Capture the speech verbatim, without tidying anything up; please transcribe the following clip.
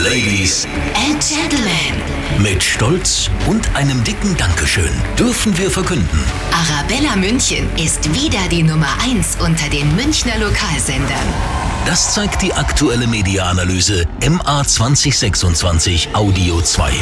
Ladies and Gentlemen, mit Stolz und einem dicken Dankeschön dürfen wir verkünden: Arabella München ist wieder die Nummer eins unter den Münchner Lokalsendern. Das zeigt die aktuelle Media-Analyse M A zwanzig sechsundzwanzig Audio zwei.